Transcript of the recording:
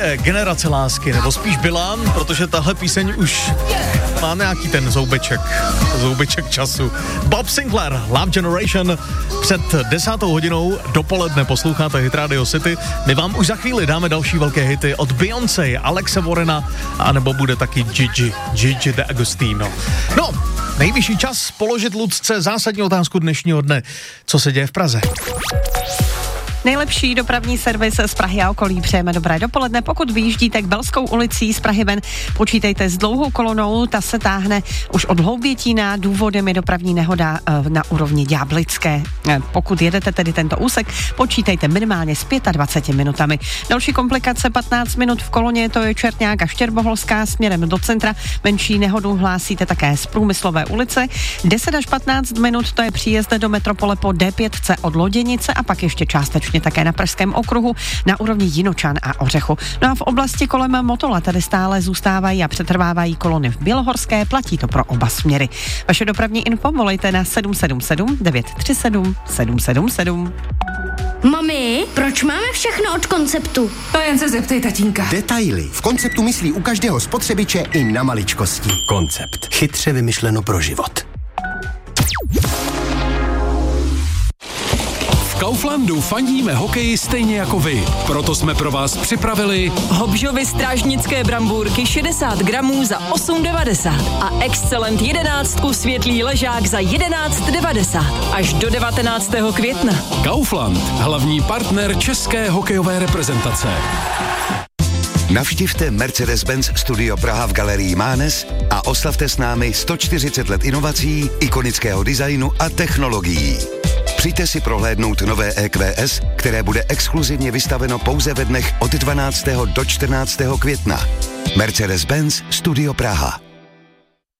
je generace lásky, nebo spíš byla, protože tahle píseň už má nějaký ten zoubeček času. Bob Sinclair, Love Generation, před 10. hodinou dopoledne posloucháte Hit Radio City. My vám už za chvíli dáme další velké hity od Beyoncé, Alexe Warrena, anebo bude taky Gigi D'Agostino. No, nejvyšší čas položit Lucce zásadní otázku dnešního dne. Co se děje v Praze? Nejlepší dopravní servis z Prahy a okolí přejeme dobré dopoledne. Pokud vyjíždíte k Belskou ulicí z Prahy ven, počítejte s dlouhou kolonou, ta se táhne už od Hloubětína, důvodem je dopravní nehoda na úrovni Ďáblické. Pokud jedete tedy tento úsek, počítejte minimálně s 25 minutami. Další komplikace 15 minut v koloně, to je Čertňák a Štěrboholská směrem do centra. Menší nehodu hlásíte také z Průmyslové ulice. 10 až 15 minut, to je příjezd do metropole po D5 od Loděnice a pak ještě částečně také na Pražském okruhu na úrovni Jinočan a Ořechu. No a v oblasti kolem Motola tady stále zůstávají a přetrvávají kolony v Bělohorské, platí to pro oba směry. Vaše dopravní info volejte na 777 937 777. Mami, proč máme všechno od Konceptu? To jen se zeptej tatínka. Detaily. V Konceptu myslí u každého spotřebiče i na maličkosti. Koncept. Chytře vymyšleno pro život. V Kauflandu fandíme hokeji stejně jako vy. Proto jsme pro vás připravili Hobžovy strážnické brambůrky 60 gramů za 8,90 a Excellent 11 světlý ležák za 11,90 až do 19. května. Kaufland, hlavní partner české hokejové reprezentace. Navštivte Mercedes-Benz Studio Praha v galerii Mánes a oslavte s námi 140 let inovací, ikonického designu a technologií. Přijďte si prohlédnout nové EQS, které bude exkluzivně vystaveno pouze ve dnech od 12. do 14. května. Mercedes-Benz Studio Praha.